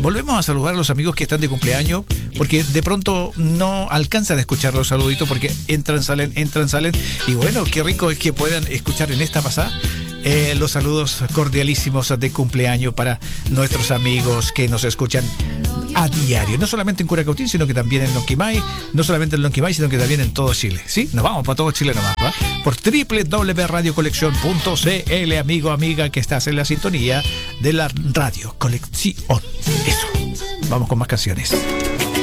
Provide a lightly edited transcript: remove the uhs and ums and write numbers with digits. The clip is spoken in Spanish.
volvemos a saludar a los amigos que están de cumpleaños, porque de pronto no alcanzan a escuchar los saluditos porque entran, salen, y bueno, qué rico es que puedan escuchar en esta pasada los saludos cordialísimos de cumpleaños para nuestros amigos que nos escuchan a diario, no solamente en Curacautín, sino que también en Lonquimay, no solamente en Lonquimay, sino que también en todo Chile, ¿sí? Nos vamos para todo Chile nomás, ¿va? Por www.radiocolección.cl, amigo, amiga, que estás en la sintonía de la Radio Colección. Eso. Vamos con más canciones.